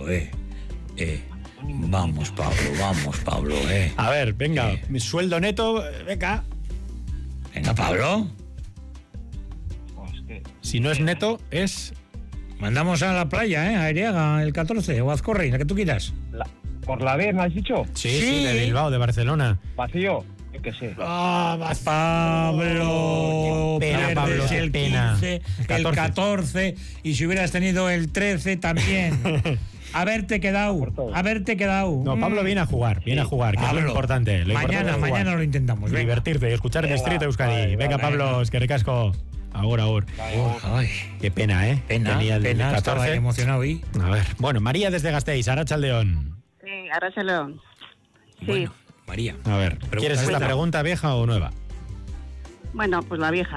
Vamos, Pablo, A ver, venga, mi sueldo neto, venga. Venga, Pablo. Si no es neto, es... Mandamos a la playa, a Ariaga, el 14, o a Azcorre, la que tú quieras. ¿Por la B me has dicho? Sí, de Bilbao, de Barcelona. ¿Vacío? Yo qué sé. Pablo, Qué pena, Pablo, pierdes qué el pena. 15, el 14, y si hubieras tenido el 13 también. Haberte quedado. No, Pablo viene a jugar, que Pablo, es lo importante. Mañana lo intentamos. Venga. Divertirte y escuchar en Street Euskadi. vale, Venga, Pablo, es que recasco. Ahora. Ay, Qué pena, pena, Tenía el estaba 14. emocionado hoy. A ver, bueno, María desde Gasteiz, Arratsaldeon. Sí, Arratsaldeon. Sí. Bueno, María. A ver, ¿quieres esta pregunta vieja o nueva? Bueno, pues la vieja.